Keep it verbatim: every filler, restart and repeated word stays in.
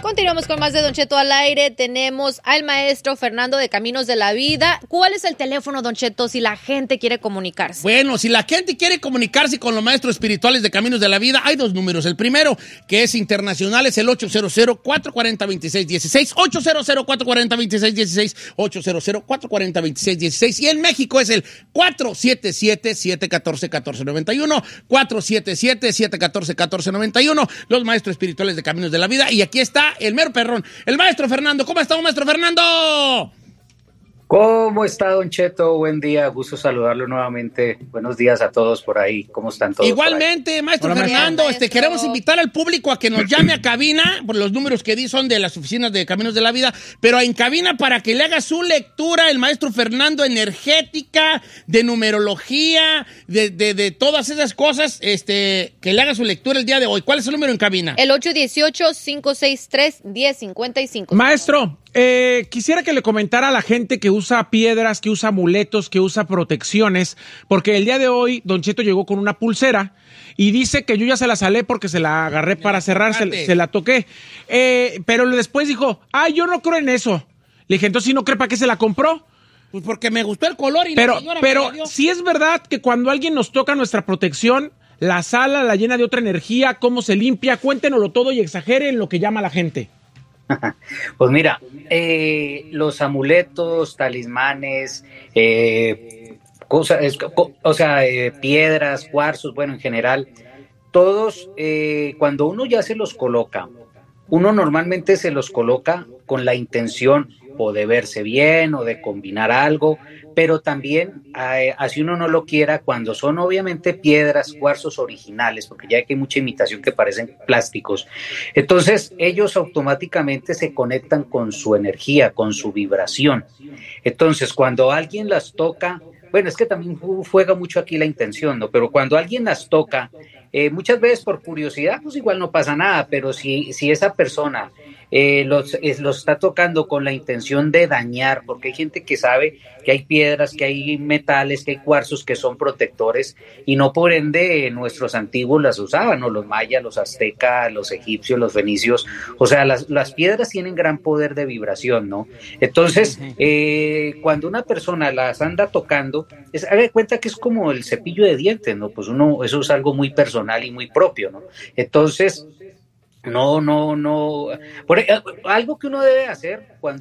Continuamos con más de Don Cheto al aire. Tenemos al maestro Fernando de Caminos de la Vida. ¿Cuál es el teléfono, Don Cheto, si la gente quiere comunicarse? Bueno, si la gente quiere comunicarse con los maestros espirituales de Caminos de la Vida, hay dos números. El primero, que es internacional, es el ocho cero cero, cuatro cuatro cero, dos seis uno seis, ocho cero cero, cuatro cuatro cero, dos seis uno seis, ocho cero cero, cuatro cuatro cero, dos seis uno seis. Y en México es el cuatro siete siete, siete uno cuatro, uno cuatro nueve uno, cuatro siete siete, siete uno cuatro, uno cuatro nueve uno, los maestros espirituales de Caminos de la Vida. Y aquí está el mero perrón, el maestro Fernando. ¿Cómo está, maestro Fernando? ¿Cómo está, Don Cheto? Buen día, gusto saludarlo nuevamente. Buenos días a todos por ahí. ¿Cómo están todos? Igualmente, maestro Hola, Fernando, maestro. este, queremos invitar al público a que nos llame a cabina, por los números que di son de las oficinas de Caminos de la Vida, pero en cabina para que le haga su lectura el maestro Fernando, energética, de numerología, de, de, de todas esas cosas, este, que le haga su lectura el día de hoy. ¿Cuál es el número en cabina? El ocho uno ocho, cinco seis tres, uno cero cinco cinco. Maestro, eh, quisiera que le comentara a la gente que usa piedras, que usa amuletos, que usa protecciones, porque el día de hoy Don Cheto llegó con una pulsera y dice que yo ya se la salé porque se la agarré para cerrar, se, se la toqué. Eh, pero después dijo, ah, yo no creo en eso. Le dije, entonces si no cree, ¿para qué se la compró? Pues porque me gustó el color y Pero, la señora pero me la dio. si es verdad que cuando alguien nos toca nuestra protección, la sala, la llena de otra energía, cómo se limpia, cuéntenoslo todo y exageren lo que llama la gente. Pues mira, eh, los amuletos, talismanes, eh, cosas, es, co, o sea, eh, piedras, cuarzos, bueno, en general, todos, eh, cuando uno ya se los coloca, uno normalmente se los coloca con la intención o de verse bien o de combinar algo, pero también, eh, así uno no lo quiera, cuando son obviamente piedras, cuarzos originales, porque ya que hay mucha imitación que parecen plásticos, entonces ellos automáticamente se conectan con su energía, con su vibración. Entonces, cuando alguien las toca, bueno, es que también juega mucho aquí la intención, ¿no? Pero cuando alguien las toca, eh, muchas veces por curiosidad, pues igual no pasa nada, pero si, si esa persona eh, los, eh, los está tocando con la intención de dañar, porque hay gente que sabe que hay piedras, que hay metales, que hay cuarzos que son protectores, y no por ende nuestros antiguos las usaban, ¿no? Los mayas, los aztecas, los egipcios, los fenicios, o sea, las, las piedras tienen gran poder de vibración, ¿no? Entonces, eh, cuando una persona las anda tocando, es, haga de cuenta que es como el cepillo de dientes, ¿no? Pues uno, eso es algo muy personal y muy propio, ¿no? Entonces, no, no, no, por, algo que uno debe hacer cuando